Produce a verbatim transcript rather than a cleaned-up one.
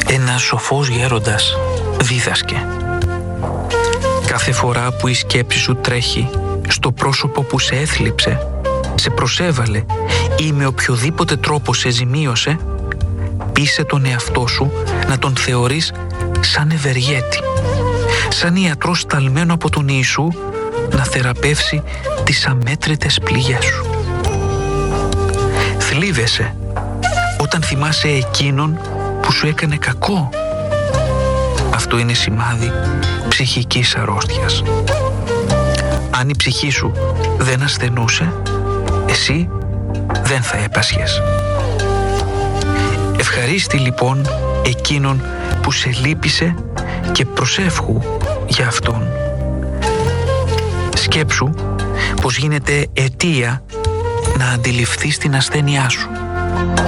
Ένας σοφός γέροντας δίδασκε: κάθε φορά που η σκέψη σου τρέχει στο πρόσωπο που σε έθλιψε, σε προσέβαλε ή με οποιοδήποτε τρόπο σε ζημίωσε, πείσε τον εαυτό σου να τον θεωρείς σαν ευεργέτη, σαν ιατρό σταλμένο από τον Ιησού να θεραπεύσει τις αμέτρητες πληγές σου. Θλίβεσαι όταν θυμάσαι εκείνον που σου έκανε κακό. Αυτό είναι σημάδι ψυχικής αρρώστιας. Αν η ψυχή σου δεν ασθενούσε, εσύ δεν θα έπασχες. Ευχαρίστη λοιπόν εκείνον που σε λύπησε και προσεύχου για αυτόν. Σκέψου πως γίνεται αιτία να αντιληφθείς την ασθένειά σου.